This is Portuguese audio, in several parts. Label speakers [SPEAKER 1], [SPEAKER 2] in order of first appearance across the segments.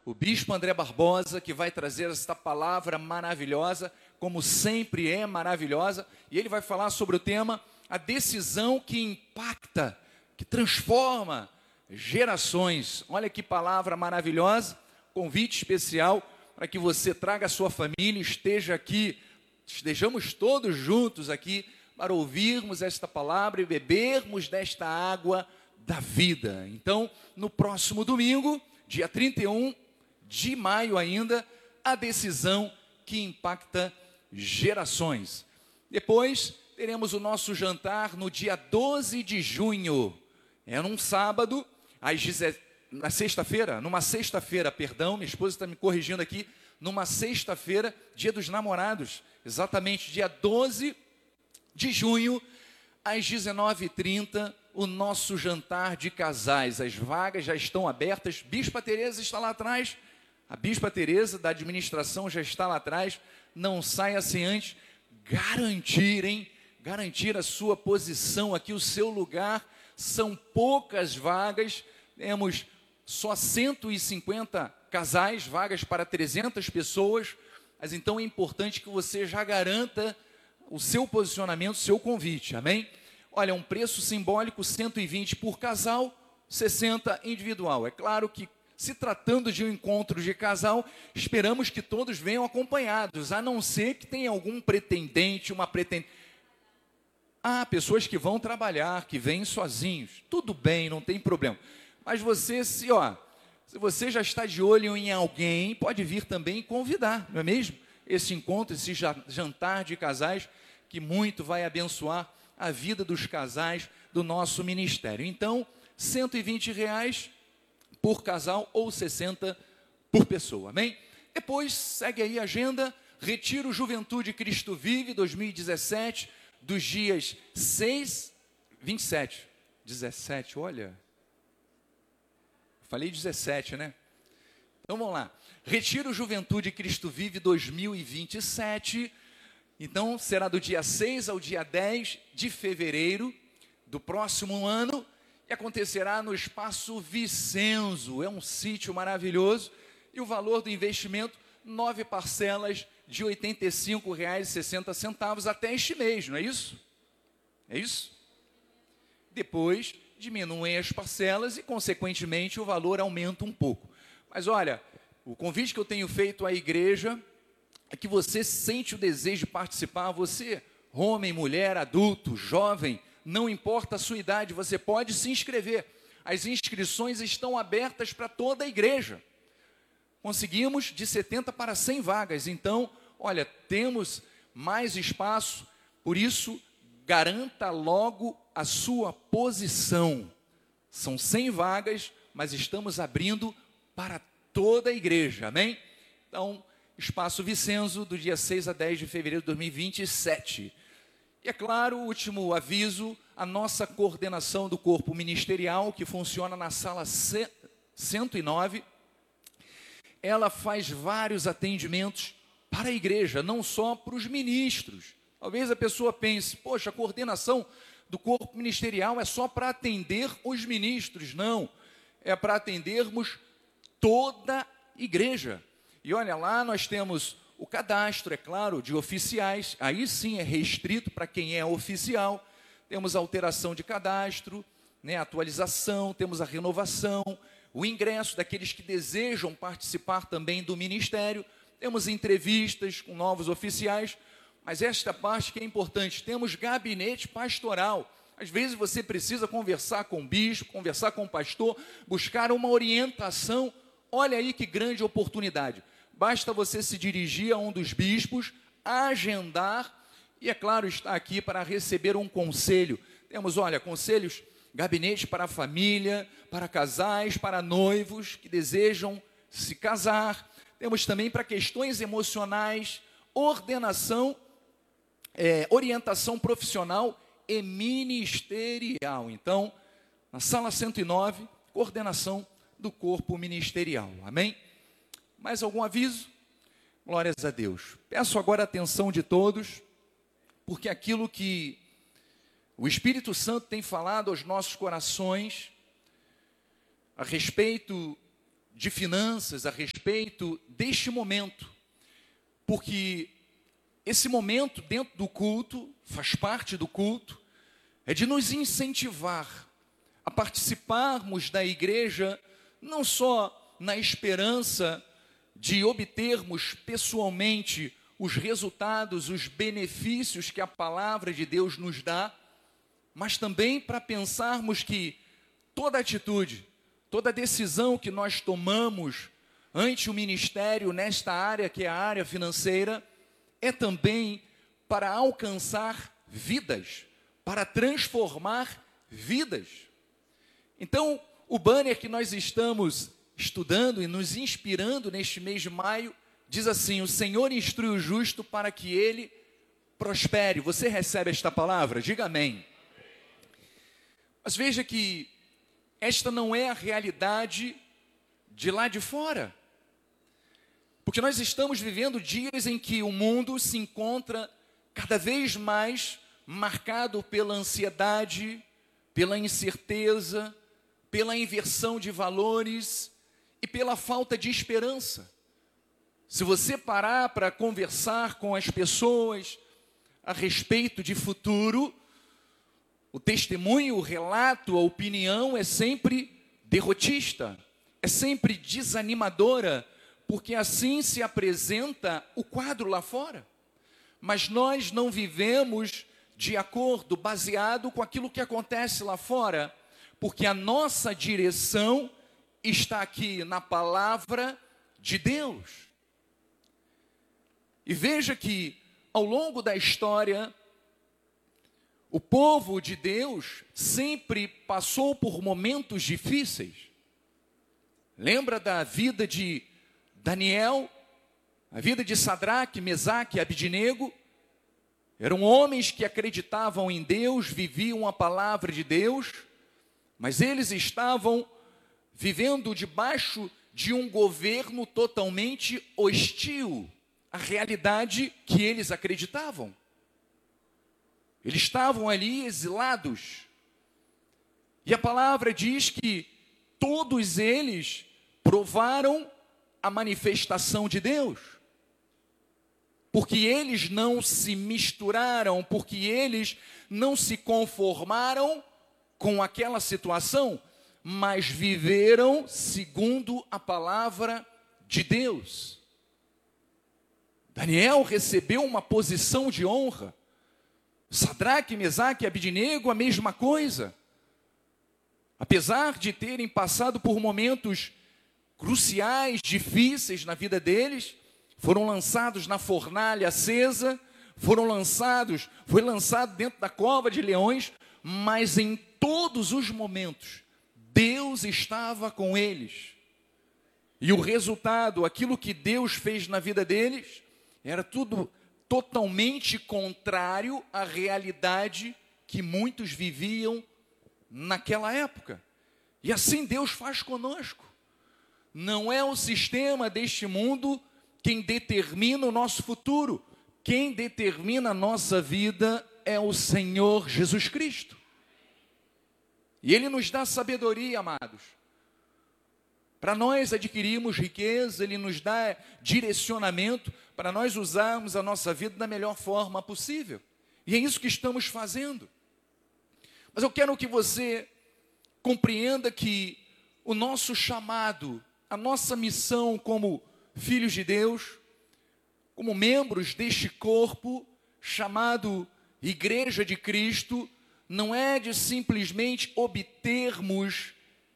[SPEAKER 1] o Bispo André Barbosa, que vai trazer esta palavra maravilhosa, como sempre é maravilhosa, e ele vai falar sobre o tema, a decisão que impacta, que transforma gerações. Olha que palavra maravilhosa, convite especial para que você traga a sua família, esteja aqui, estejamos todos juntos aqui, para ouvirmos esta palavra e bebermos desta água da vida. Então, no próximo domingo, dia 31 de maio ainda, a decisão que impacta gerações. Depois, teremos o nosso jantar no dia 12 de junho. É num sábado, numa sexta-feira, minha esposa está me corrigindo aqui, numa sexta-feira, dia dos namorados, exatamente dia 12 de junho, às 19h30, o nosso jantar de casais. As vagas já estão abertas. Bispa Tereza está lá atrás. A Bispa Tereza da administração já está lá atrás. Não saia sem antes garantir a sua posição aqui, o seu lugar. São poucas vagas. Temos só 150 casais, vagas para 300 pessoas. Mas então é importante que você já garanta o seu posicionamento, o seu convite, amém? Olha, um preço simbólico, 120 por casal, 60 individual. É claro que, se tratando de um encontro de casal, esperamos que todos venham acompanhados, a não ser que tenha algum pretendente, uma pretendente. Há pessoas que vão trabalhar, que vêm sozinhos, tudo bem, não tem problema. Mas você, se você já está de olho em alguém, pode vir também convidar, não é mesmo? Esse encontro, esse jantar de casais, que muito vai abençoar a vida dos casais do nosso ministério. Então, R$120 por casal ou 60 por pessoa, amém? Depois, segue aí a agenda, Retiro Juventude Cristo Vive 2017, dos dias 17, olha, falei 17, né? Então, vamos lá. Retiro Juventude Cristo Vive 2027, então será do dia 6 ao dia 10 de fevereiro do próximo ano, e acontecerá no Espaço Vicenzo, é um sítio maravilhoso, e o valor do investimento, 9 parcelas de R$ 85,60 até este mês, não é isso? É isso? Depois, diminuem as parcelas e, consequentemente, o valor aumenta um pouco. Mas olha, o convite que eu tenho feito à igreja é que você sente o desejo de participar, você, homem, mulher, adulto, jovem, não importa a sua idade, você pode se inscrever. As inscrições estão abertas para toda a igreja. Conseguimos de 70 para 100 vagas, então, olha, temos mais espaço, por isso, garanta logo a sua posição. São 100 vagas, mas estamos abrindo para toda a igreja, amém? Então, Espaço Vicenzo, do dia 6 a 10 de fevereiro de 2027. E é claro, o último aviso, a nossa coordenação do corpo ministerial, que funciona na sala 109, ela faz vários atendimentos para a igreja, não só para os ministros. Talvez a pessoa pense, poxa, a coordenação do corpo ministerial é só para atender os ministros. Não, é para atendermos toda a igreja. E olha, lá nós temos o cadastro, é claro, de oficiais, aí sim é restrito para quem é oficial, temos a alteração de cadastro, né, atualização, temos a renovação, o ingresso daqueles que desejam participar também do ministério, temos entrevistas com novos oficiais, mas esta parte que é importante, temos gabinete pastoral. Às vezes você precisa conversar com o bispo, conversar com o pastor, buscar uma orientação. Olha aí que grande oportunidade. Basta você se dirigir a um dos bispos, agendar, e é claro, está aqui para receber um conselho. Temos, olha, conselhos, gabinete para a família, para casais, para noivos que desejam se casar. Temos também para questões emocionais, orientação profissional e ministerial. Então, na sala 109, coordenação do corpo ministerial. Amém? Mais algum aviso? Glórias a Deus. Peço agora a atenção de todos, porque aquilo que o Espírito Santo tem falado aos nossos corações a respeito de finanças a respeito deste momento, porque esse momento dentro do culto, faz parte do culto, é de nos incentivar a participarmos da igreja, não só na esperança de obtermos pessoalmente os resultados, os benefícios que a palavra de Deus nos dá, mas também para pensarmos que toda atitude, toda decisão que nós tomamos ante o ministério nesta área, que é a área financeira, é também para alcançar vidas, para transformar vidas. Então, o banner que nós estamos estudando e nos inspirando neste mês de maio, diz assim: o Senhor instrui o justo para que ele prospere. Você recebe esta palavra? Diga amém. Mas veja que esta não é a realidade de lá de fora. Porque nós estamos vivendo dias em que o mundo se encontra cada vez mais marcado pela ansiedade, pela incerteza, pela inversão de valores e pela falta de esperança. Se você parar para conversar com as pessoas a respeito de futuro, o testemunho, o relato, a opinião é sempre derrotista, é sempre desanimadora, porque assim se apresenta o quadro lá fora. Mas nós não vivemos de acordo, baseado com aquilo que acontece lá fora, porque a nossa direção está aqui na palavra de Deus. E veja que, ao longo da história, o povo de Deus sempre passou por momentos difíceis. Lembra da vida de Daniel, a vida de Sadraque, Mesaque e Abidnego? Eram homens que acreditavam em Deus, viviam a palavra de Deus, mas eles estavam vivendo debaixo de um governo totalmente hostil à realidade que eles acreditavam. Eles estavam ali exilados. E a palavra diz que todos eles provaram a manifestação de Deus. Porque eles não se misturaram, porque eles não se conformaram com aquela situação, mas viveram segundo a palavra de Deus. Daniel recebeu uma posição de honra. Sadraque, Mesaque e Abidnego, a mesma coisa. Apesar de terem passado por momentos cruciais, difíceis na vida deles, foram lançados na fornalha acesa, foi lançado dentro da cova de leões, mas em todos os momentos, Deus estava com eles. E o resultado, aquilo que Deus fez na vida deles, era tudo totalmente contrário à realidade que muitos viviam naquela época. E assim Deus faz conosco. Não é o sistema deste mundo quem determina o nosso futuro. Quem determina a nossa vida é o Senhor Jesus Cristo. E Ele nos dá sabedoria, amados. Para nós adquirirmos riqueza, Ele nos dá direcionamento para nós usarmos a nossa vida da melhor forma possível. E é isso que estamos fazendo. Mas eu quero que você compreenda que o nosso chamado, a nossa missão como filhos de Deus, como membros deste corpo chamado Igreja de Cristo, não é de simplesmente obtermos,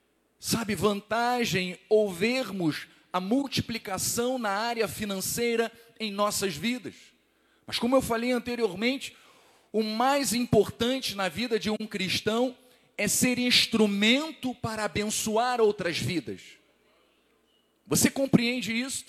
[SPEAKER 1] vantagem ou vermos a multiplicação na área financeira em nossas vidas. Mas como eu falei anteriormente, o mais importante na vida de um cristão é ser instrumento para abençoar outras vidas. Você compreende isto?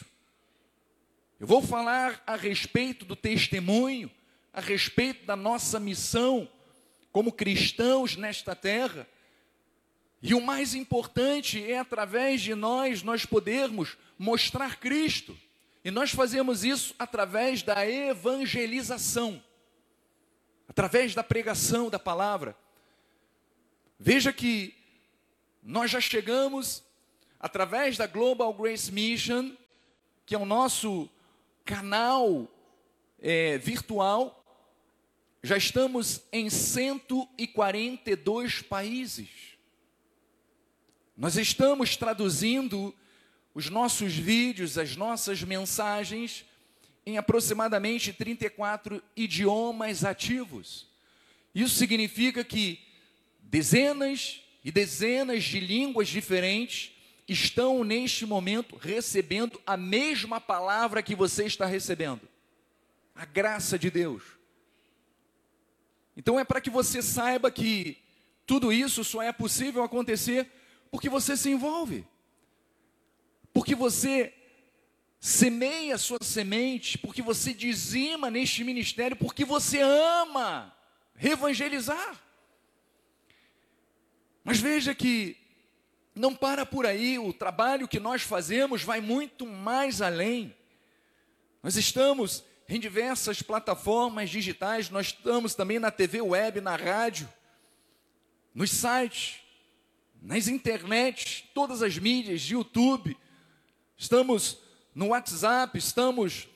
[SPEAKER 1] Eu vou falar a respeito do testemunho, a respeito da nossa missão como cristãos nesta terra. E o mais importante é, através de nós podermos mostrar Cristo. E nós fazemos isso através da evangelização, através da pregação da palavra. Veja que nós já chegamos através da Global Grace Mission, que é o nosso canal virtual, já estamos em 142 países. Nós estamos traduzindo os nossos vídeos, as nossas mensagens, em aproximadamente 34 idiomas ativos. Isso significa que dezenas e dezenas de línguas diferentes estão neste momento recebendo a mesma palavra que você está recebendo. A graça de Deus. Então é para que você saiba que tudo isso só é possível acontecer porque você se envolve. Porque você semeia a sua semente, porque você dizima neste ministério, porque você ama evangelizar. Mas veja que não para por aí, o trabalho que nós fazemos vai muito mais além. Nós estamos em diversas plataformas digitais, nós estamos também na TV web, na rádio, nos sites, nas internets, todas as mídias, YouTube, estamos no WhatsApp, estamos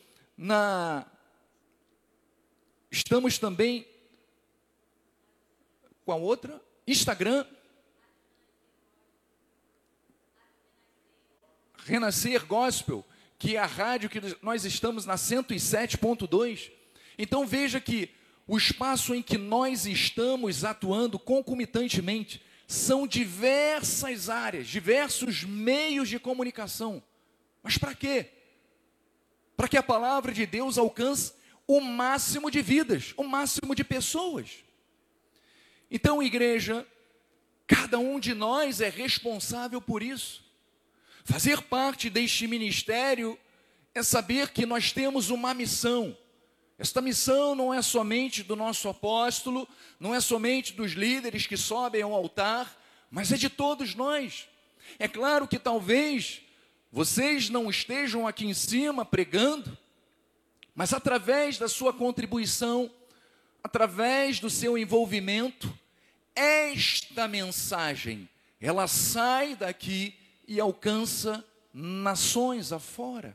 [SPEAKER 1] também com a outra, Instagram, Renascer Gospel, que é a rádio que nós estamos na 107.2. Então veja que o espaço em que nós estamos atuando concomitantemente são diversas áreas, diversos meios de comunicação. Mas para quê? Para que a palavra de Deus alcance o máximo de vidas, o máximo de pessoas. Então, igreja, cada um de nós é responsável por isso. Fazer parte deste ministério é saber que nós temos uma missão. Esta missão não é somente do nosso apóstolo, não é somente dos líderes que sobem ao altar, mas é de todos nós. É claro que talvez vocês não estejam aqui em cima pregando, mas através da sua contribuição, através do seu envolvimento, esta mensagem, ela sai daqui e alcança nações afora.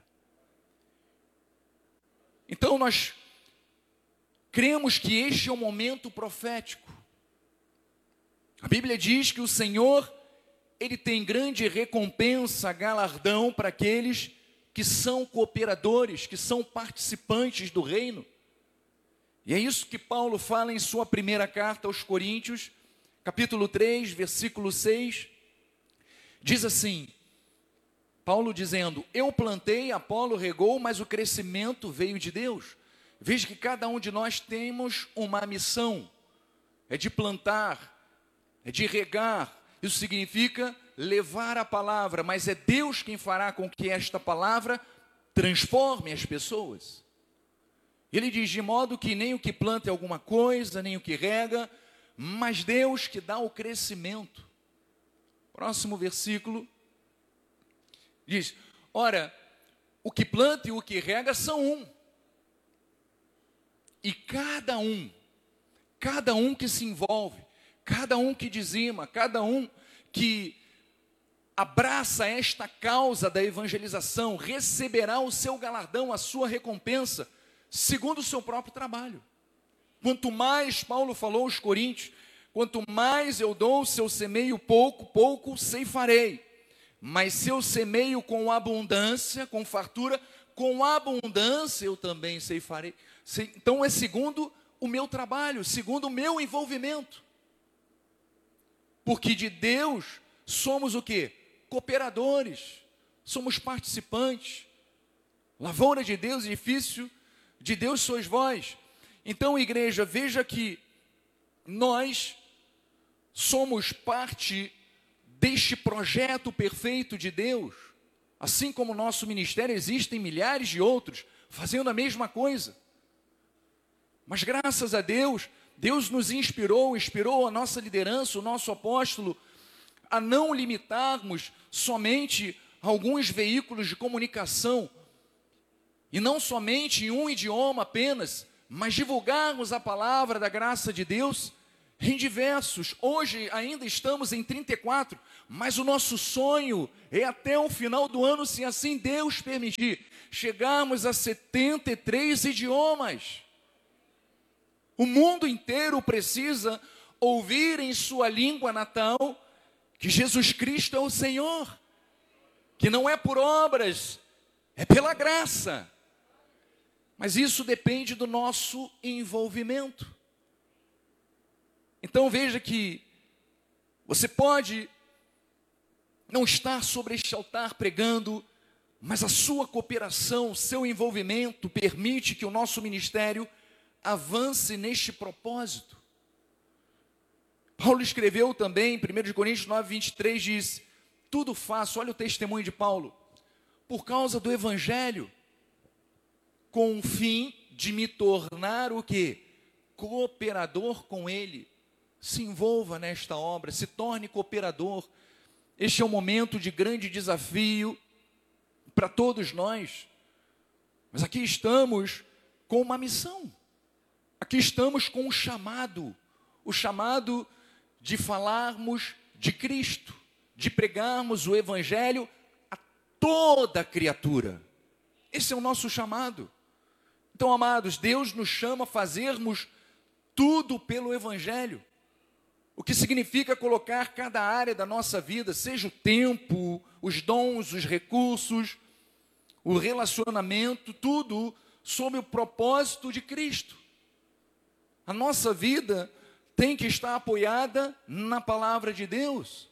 [SPEAKER 1] Então nós cremos que este é o momento profético. A Bíblia diz que o Senhor, Ele tem grande recompensa, galardão para aqueles que são cooperadores, que são participantes do reino. E é isso que Paulo fala em sua primeira carta aos Coríntios, capítulo 3, versículo 6. Diz assim, Paulo dizendo, eu plantei, Apolo regou, mas o crescimento veio de Deus. Veja que cada um de nós temos uma missão, é de plantar, é de regar. Isso significa levar a palavra, mas é Deus quem fará com que esta palavra transforme as pessoas. Ele diz, de modo que nem o que planta é alguma coisa, nem o que rega, mas Deus que dá o crescimento. Próximo versículo diz, ora, o que planta e o que rega são um. E cada um que se envolve, cada um que dizima, cada um que abraça esta causa da evangelização, receberá o seu galardão, a sua recompensa, segundo o seu próprio trabalho. Quanto mais, Paulo falou aos Coríntios, quanto mais eu dou, se eu semeio pouco, pouco ceifarei. Mas se eu semeio com abundância, com fartura, com abundância eu também ceifarei. Então é segundo o meu trabalho, segundo o meu envolvimento. Porque de Deus somos o quê? Cooperadores, somos participantes. Lavoura de Deus, edifício de Deus sois vós. Então, igreja, veja que nós somos parte deste projeto perfeito de Deus. Assim como o nosso ministério, existem milhares de outros fazendo a mesma coisa. Mas graças a Deus, Deus nos inspirou a nossa liderança, o nosso apóstolo, a não limitarmos somente alguns veículos de comunicação, e não somente em um idioma apenas, mas divulgarmos a palavra da graça de Deus em diversos. Hoje ainda estamos em 34, mas o nosso sonho é até o final do ano, se assim Deus permitir, chegarmos a 73 idiomas. O mundo inteiro precisa ouvir em sua língua natal que Jesus Cristo é o Senhor, que não é por obras, é pela graça. Mas isso depende do nosso envolvimento. Então veja que você pode não estar sobre este altar pregando, mas a sua cooperação, seu envolvimento permite que o nosso ministério avance neste propósito. Paulo escreveu também, em 1 Coríntios 9, 23, diz: tudo faço, olha o testemunho de Paulo, por causa do Evangelho, com o fim de me tornar o quê? Cooperador com ele. Se envolva nesta obra, se torne cooperador. Este é um momento de grande desafio para todos nós. Mas aqui estamos com uma missão. Aqui estamos com um chamado. O chamado de falarmos de Cristo, de pregarmos o Evangelho a toda criatura. Esse é o nosso chamado. Então, amados, Deus nos chama a fazermos tudo pelo Evangelho. O que significa colocar cada área da nossa vida, seja o tempo, os dons, os recursos, o relacionamento, tudo sob o propósito de Cristo. A nossa vida tem que estar apoiada na palavra de Deus.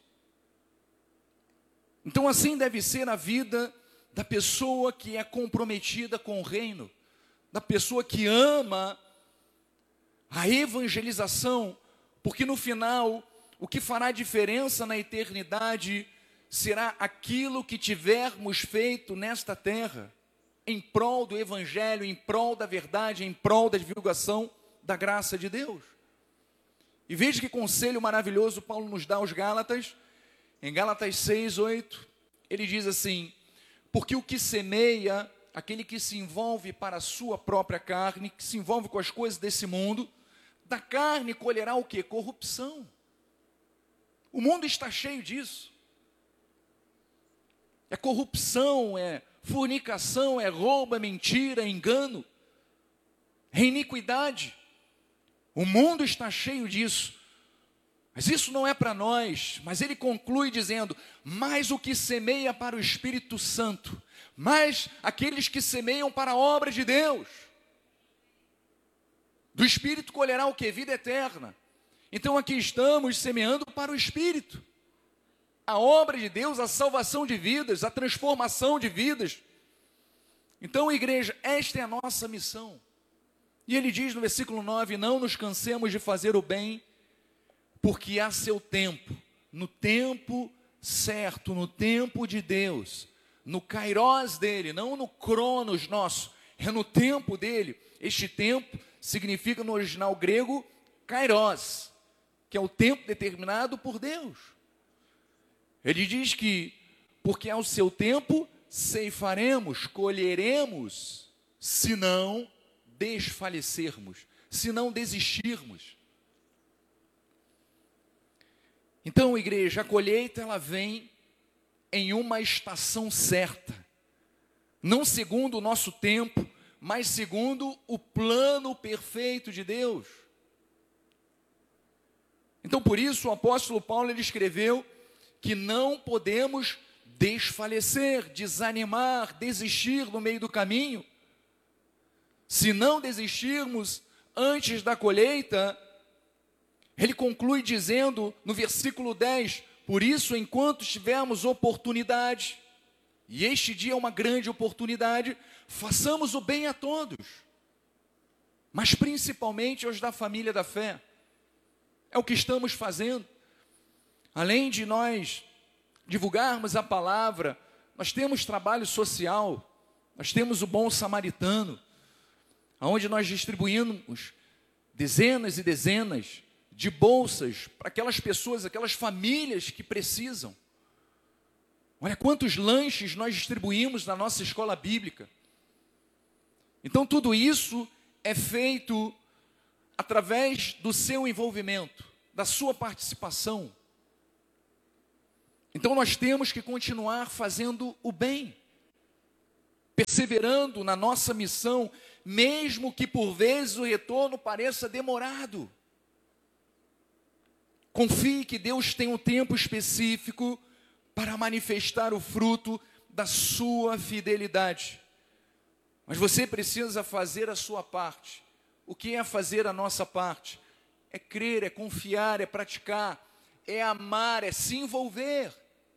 [SPEAKER 1] Então assim deve ser a vida da pessoa que é comprometida com o reino, da pessoa que ama a evangelização, porque no final, o que fará diferença na eternidade será aquilo que tivermos feito nesta terra, em prol do Evangelho, em prol da verdade, em prol da divulgação da graça de Deus. E veja que conselho maravilhoso Paulo nos dá aos Gálatas, em Gálatas 6, 8, ele diz assim: porque o que semeia, aquele que se envolve para a sua própria carne, que se envolve com as coisas desse mundo, da carne colherá o quê? Corrupção. O mundo está cheio disso. É corrupção, é fornicação, é roubo, é mentira, é engano, é iniquidade. O mundo está cheio disso. Mas isso não é para nós. Mas ele conclui dizendo: mas o que semeia para o Espírito Santo, mas aqueles que semeiam para a obra de Deus, do Espírito colherá o que? Vida eterna. Então aqui estamos semeando para o Espírito. A obra de Deus, a salvação de vidas, a transformação de vidas. Então, igreja, esta é a nossa missão. E ele diz no versículo 9: não nos cansemos de fazer o bem, porque há seu tempo, no tempo certo, no tempo de Deus, no kairós dele, não no cronos nosso, é no tempo dele. Este tempo significa no original grego kairos, que é o tempo determinado por Deus. Ele diz que, porque ao seu tempo ceifaremos, colheremos, se não desfalecermos, se não desistirmos. Então, igreja, a colheita ela vem em uma estação certa, não segundo o nosso tempo, mas segundo o plano perfeito de Deus. Então, por isso, o apóstolo Paulo ele escreveu que não podemos desfalecer, desanimar, desistir no meio do caminho. Se não desistirmos antes da colheita, ele conclui dizendo no versículo 10, por isso, enquanto tivermos oportunidade, e este dia é uma grande oportunidade, façamos o bem a todos, mas principalmente aos da família da fé. É o que estamos fazendo. Além de nós divulgarmos a palavra, nós temos trabalho social, nós temos o Bom Samaritano, onde nós distribuímos dezenas e dezenas de bolsas para aquelas pessoas, aquelas famílias que precisam. Olha quantos lanches nós distribuímos na nossa escola bíblica. Então tudo isso é feito através do seu envolvimento, da sua participação. Então nós temos que continuar fazendo o bem, perseverando na nossa missão, mesmo que por vezes o retorno pareça demorado. Confie que Deus tem um tempo específico para manifestar o fruto da sua fidelidade. Mas você precisa fazer a sua parte. O que é fazer a nossa parte? É crer, é confiar, é praticar, é amar, é se envolver.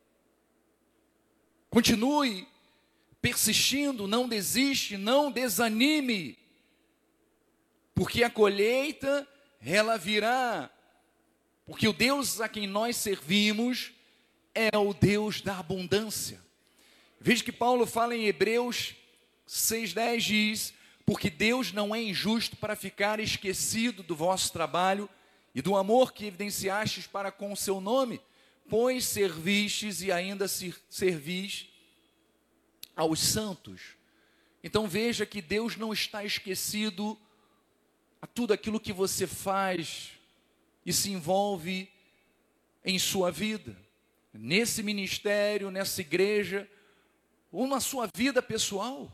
[SPEAKER 1] Continue persistindo, não desiste, não desanime, porque a colheita, ela virá, porque o Deus a quem nós servimos é o Deus da abundância. Veja que Paulo fala em Hebreus 6,10, diz: porque Deus não é injusto para ficar esquecido do vosso trabalho e do amor que evidenciastes para com o seu nome, pois servistes e ainda servis aos santos. Então veja que Deus não está esquecido a tudo aquilo que você faz e se envolve em sua vida, nesse ministério, nessa igreja, ou na sua vida pessoal.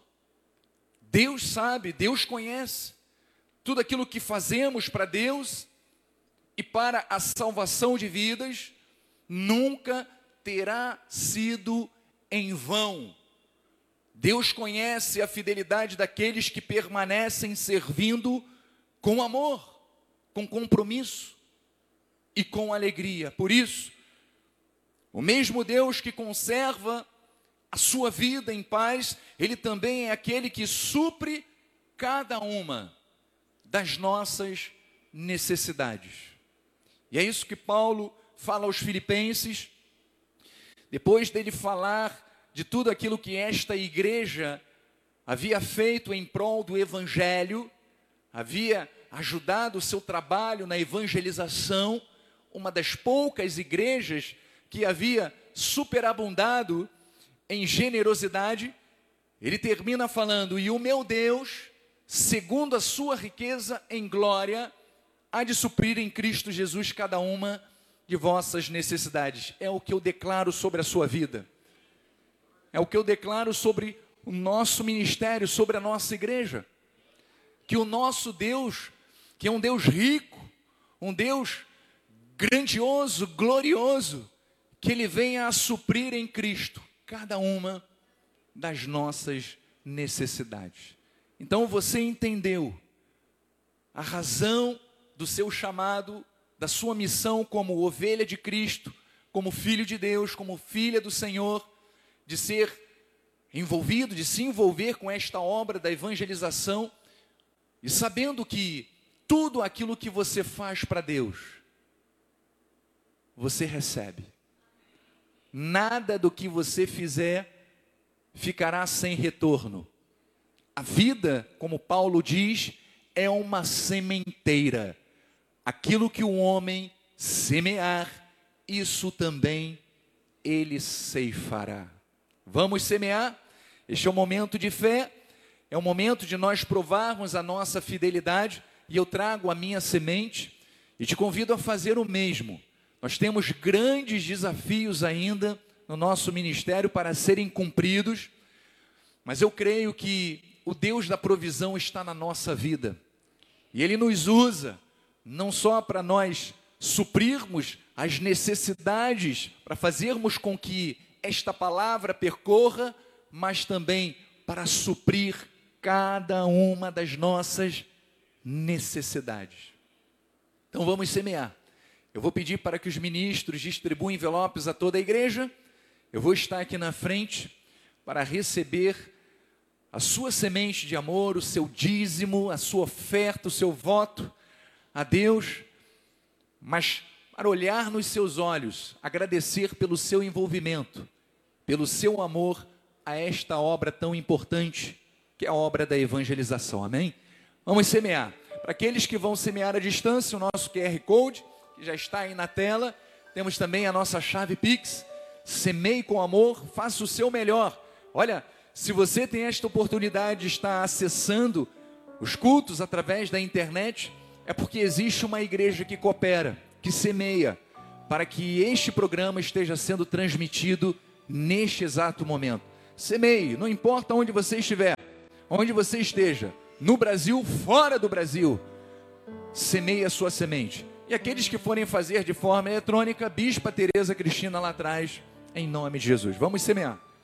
[SPEAKER 1] Deus sabe, Deus conhece tudo aquilo que fazemos para Deus e para a salvação de vidas, nunca terá sido em vão. Deus conhece a fidelidade daqueles que permanecem servindo com amor, com compromisso e com alegria. Por isso, o mesmo Deus que conserva a sua vida em paz, Ele também é aquele que supre cada uma das nossas necessidades. E é isso que Paulo fala aos Filipenses, depois dele falar de tudo aquilo que esta igreja havia feito em prol do Evangelho, havia ajudado o seu trabalho na evangelização, uma das poucas igrejas que havia superabundado em generosidade. Ele termina falando: e o meu Deus, segundo a sua riqueza em glória, há de suprir em Cristo Jesus cada uma de vossas necessidades. É o que eu declaro sobre a sua vida. É o que eu declaro sobre o nosso ministério, sobre a nossa igreja. Que o nosso Deus, que é um Deus rico, um Deus grandioso, glorioso, que Ele venha a suprir em Cristo cada uma das nossas necessidades. Então você entendeu a razão do seu chamado, da sua missão como ovelha de Cristo, como filho de Deus, como filha do Senhor, de ser envolvido, de se envolver com esta obra da evangelização, e sabendo que tudo aquilo que você faz para Deus, você recebe. Nada do que você fizer ficará sem retorno. A vida, como Paulo diz, é uma sementeira. Aquilo que o homem semear, isso também ele ceifará. Vamos semear? Este é um momento de fé, é um momento de nós provarmos a nossa fidelidade, e eu trago a minha semente e te convido a fazer o mesmo. Nós temos grandes desafios ainda no nosso ministério para serem cumpridos, mas eu creio que o Deus da provisão está na nossa vida, e Ele nos usa não só para nós suprirmos as necessidades, para fazermos com que esta palavra percorra, mas também para suprir cada uma das nossas necessidades. Então vamos semear. Eu vou pedir para que os ministros distribuam envelopes a toda a igreja. Eu vou estar aqui na frente para receber a sua semente de amor, o seu dízimo, a sua oferta, o seu voto a Deus, mas para olhar nos seus olhos, agradecer pelo seu envolvimento, pelo seu amor a esta obra tão importante, que é a obra da evangelização, amém? Vamos semear. Para aqueles que vão semear à distância, o nosso QR Code, que já está aí na tela, temos também a nossa chave Pix. Semeie com amor, faça o seu melhor. Olha, se você tem esta oportunidade de estar acessando os cultos através da internet, é porque existe uma igreja que coopera, que semeia, para que este programa esteja sendo transmitido neste exato momento. Semeie, não importa onde você estiver, onde você esteja, no Brasil, fora do Brasil, semeie a sua semente. E aqueles que forem fazer de forma eletrônica, Bispa Tereza Cristina lá atrás, em nome de Jesus. Vamos semear.